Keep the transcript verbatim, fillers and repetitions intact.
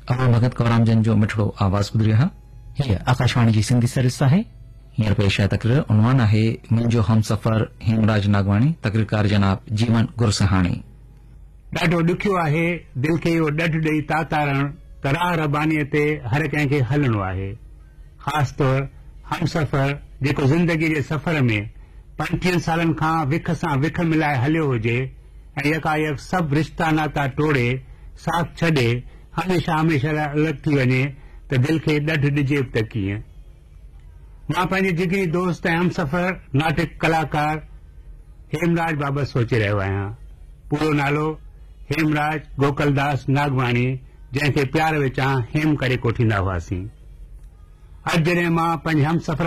अबो भगत कौरामजन जो मिठड़ो आवाज ॿुधी रहा। हीअ आकाशवाणी जी सिंधी सर्विस आहे। हींअर पेश आहे तकरीर। उन्वान आहे मुंहिंजो हमसफ़र हेमराज नागवाणी। तकरीरकार जनाब जीवन गुरसहाणी। ॾाढो ॾुखियो आहे दिल खे इहो ॾढ ॾेई तातारण त राह रबानीअ ते हर कंहिंखे हलणो आहे। ख़ासि तौर हमसफ़र जेको ज़िंदगी जे सफ़र में पंटीहनि सालनि खां विख सां विख मिलाए हलियो हुजे ऐं यकायक सभु रिश्ता नाता टोड़े साथ छॾे हमेशा हमेशा लाइ अलॻि थी वञे त दिल खे ॾढ ॾिजे त कीअं। मां पंहिंजे जिगरी दोस्त ऐं हमसफ़र नाटक कलाकार हेमराज बाबति सोचे रहियो आहियां। पूरो नालो हेमराज गोकलदास नागवाणी, जंहिंखे प्यार विचां हेम करे कोठींदा हुआसीं। अॼु जॾहिं मां पंहिंजे हमसफ़र